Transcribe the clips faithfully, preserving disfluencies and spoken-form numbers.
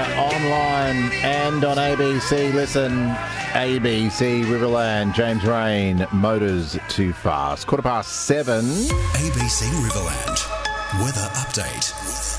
online and on A B C. Listen, A B C Riverland, James Rain, Motors Too Fast. Quarter past seven. A B C Riverland, weather update.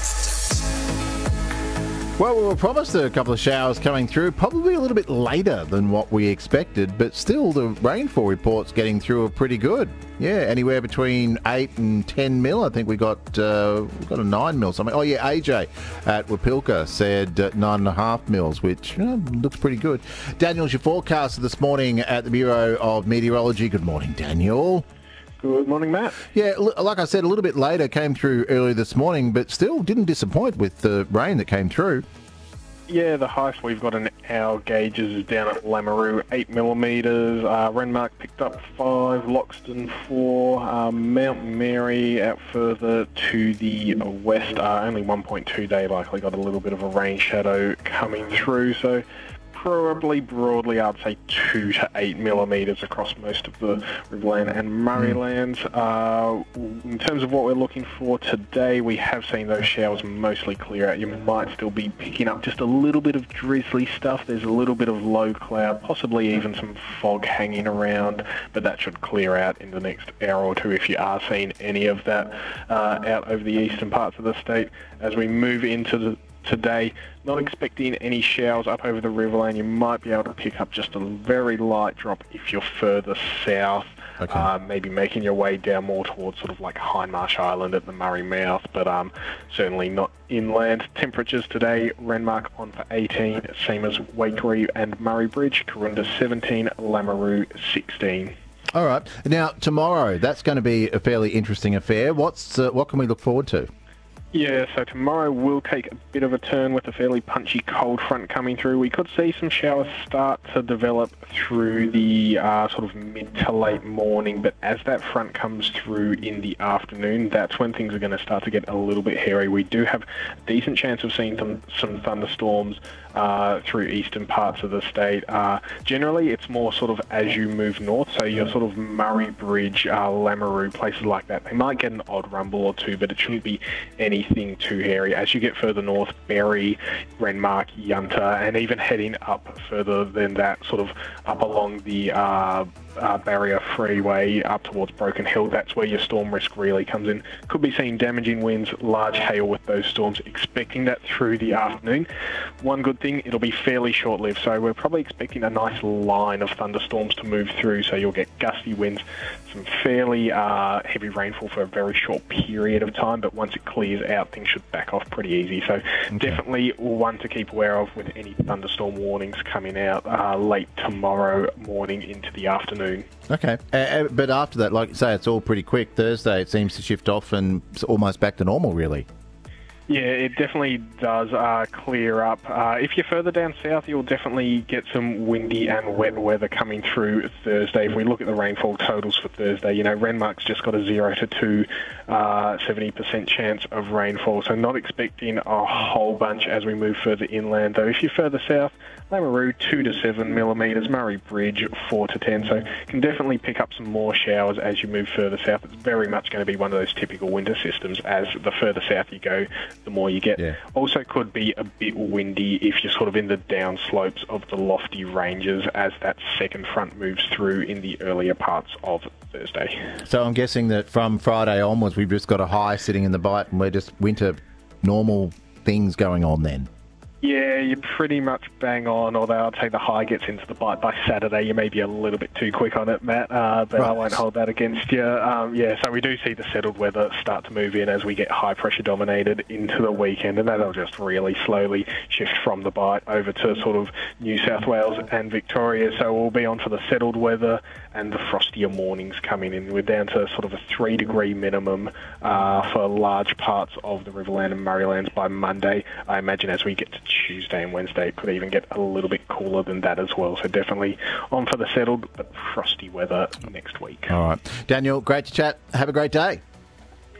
Well, we were promised a couple of showers coming through, probably a little bit later than what we expected, but still the rainfall reports getting through are pretty good. Yeah, anywhere between eight and ten mil. I think we got uh, we got a nine mil something. Oh yeah, A J at Wapilka said uh, nine and a half mils, which you know, looks pretty good. Daniel's your forecaster this morning at the Bureau of Meteorology. Good morning, Daniel. Good morning, Matt. Yeah, like I said, a little bit later, came through early this morning, but still didn't disappoint with the rain that came through. Yeah, the highest we've got in our gauges is down at Lameroo, eight millimetres. Uh, Renmark picked up five, Loxton four, um, Mount Mary out further to the west, uh, only one point two day likely got a little bit of a rain shadow coming through, so probably broadly I'd say two to eight millimetres across most of the Riverland and Murraylands. Uh, in terms of what we're looking for today, we have seen those showers mostly clear out. You might still be picking up just a little bit of drizzly stuff. There's a little bit of low cloud, possibly even some fog hanging around, but that should clear out in the next hour or two if you are seeing any of that uh, out over the eastern parts of the state. As we move into the today, not expecting any showers up over the Riverland. You might be able to pick up just a very light drop if you're further south, okay. uh, maybe making your way down more towards sort of like Hindmarsh Island at the Murray mouth, but um, certainly not inland. Temperatures today, Renmark on for eighteen, same as Waikerie and Murray Bridge, Karoonda seventeen, Lameroo sixteen. All right. Now, tomorrow, that's going to be a fairly interesting affair. What's uh, what can we look forward to? Yeah, so tomorrow will take a bit of a turn with a fairly punchy cold front coming through. We could see some showers start to develop through the uh, sort of mid to late morning, but as that front comes through in the afternoon, that's when things are going to start to get a little bit hairy. We do have a decent chance of seeing some, some thunderstorms uh, through eastern parts of the state. Uh, generally, it's more sort of as you move north, so your sort of Murray Bridge, uh, Lameroo, places like that. They might get an odd rumble or two, but it shouldn't be anything too hairy. As you get further north, Berry, Renmark, Yunta, and even heading up further than that, sort of up along the uh, uh, Barrier Freeway up towards Broken Hill, that's where your storm risk really comes in. Could be seeing damaging winds, large hail with those storms, expecting that through the afternoon. One good thing, it'll be fairly short-lived, so we're probably expecting a nice line of thunderstorms to move through, so you'll get gusty winds, some fairly uh, heavy rainfall for a very short period of time, but once it clears out, things should back off pretty easy. So okay. Definitely one to keep aware of with any thunderstorm warnings coming out uh, late tomorrow morning into the afternoon. Okay, uh, but after that, like you say, it's all pretty quick. Thursday, it seems to shift off and it's almost back to normal, really. Yeah, it definitely does uh, clear up. Uh, if you're further down south, you'll definitely get some windy and wet weather coming through Thursday. If we look at the rainfall totals for Thursday, you know, Renmark's just got a zero to two, uh, seventy percent chance of rainfall, so not expecting a whole bunch as we move further inland. Though, if you're further south, Lameroo two to seven millimetres, Murray Bridge four to ten, so can definitely pick up some more showers as you move further south. It's very much going to be one of those typical winter systems. As the further south you go, the more you get. Yeah. Also could be a bit windy if you're sort of in the down slopes of the lofty ranges as that second front moves through in the earlier parts of Thursday. So I'm guessing that from Friday onwards we've just got a high sitting in the Bight and we're just winter normal things going on then. Yeah, you're pretty much bang on, although I'd say the high gets into the Bight by Saturday. You may be a little bit too quick on it, Matt, uh, but right. I won't hold that against you. Um, yeah, so we do see the settled weather start to move in as we get high pressure dominated into the weekend, and that'll just really slowly shift from the Bight over to sort of New South Wales and Victoria. So we'll be on for the settled weather and the frostier mornings coming in. We're down to sort of a three degree minimum uh, for large parts of the Riverland and Murraylands by Monday. I imagine as we get to Tuesday and Wednesday, it could even get a little bit cooler than that as well. So definitely on for the settled but frosty weather next week. All right. Daniel, great to chat. Have a great day.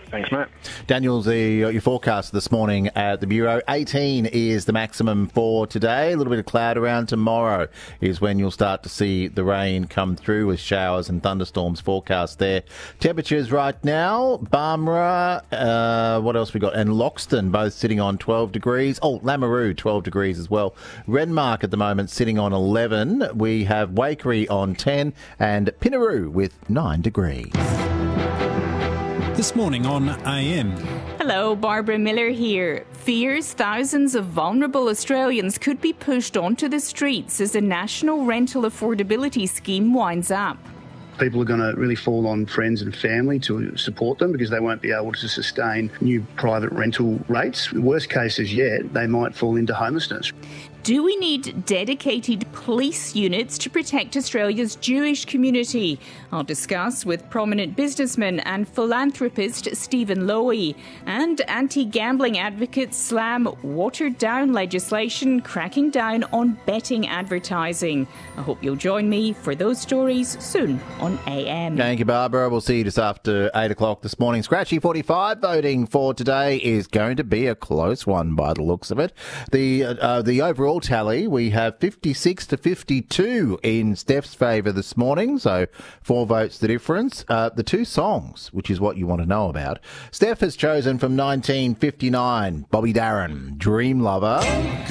Thanks, Matt. Daniel's the, your forecast this morning at the Bureau. eighteen is the maximum for today. A little bit of cloud around. Tomorrow is when you'll start to see the rain come through with showers and thunderstorms forecast there. Temperatures right now, Barmera, uh, what else we got? And Loxton both sitting on twelve degrees. Oh, Lameroo, twelve degrees as well. Renmark at the moment sitting on eleven. We have Waikerie on ten and Pinaroo with nine degrees. This morning on A M. Hello, Barbara Miller here. Fears thousands of vulnerable Australians could be pushed onto the streets as a national rental affordability scheme winds up. People are going to really fall on friends and family to support them because they won't be able to sustain new private rental rates. Worst cases yet, they might fall into homelessness. Do we need dedicated police units to protect Australia's Jewish community? I'll discuss with prominent businessman and philanthropist Stephen Lowy. And anti-gambling advocates slam watered-down legislation cracking down on betting advertising. I hope you'll join me for those stories soon on A M. Thank you, Barbara. We'll see you just after eight o'clock this morning. Scratchy forty-five voting for today is going to be a close one by the looks of it. The, uh, the overall tally, we have fifty-six to fifty-two in Steph's favour this morning, so four votes the difference. Uh, the two songs, which is what you want to know about. Steph has chosen from nineteen fifty-nine, Bobby Darin, Dream Lover.